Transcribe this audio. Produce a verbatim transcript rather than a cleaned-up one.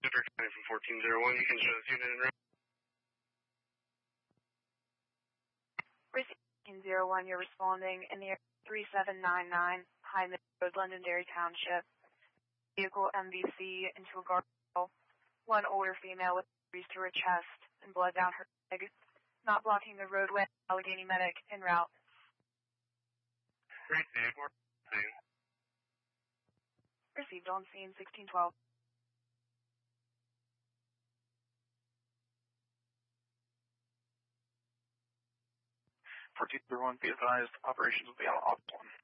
District from fourteen oh one, you can show this unit in route. fourteen oh one, you're responding in the area three seven nine nine, High Mid Road, Londonderry Township. Vehicle M V C into a guardrail. One older female with injuries to her chest and blood down her leg. Not blocking the roadway. Allegheny Medic en route. Received. Received on scene sixteen twelve. fourteen oh one, be advised, operations will be on off one.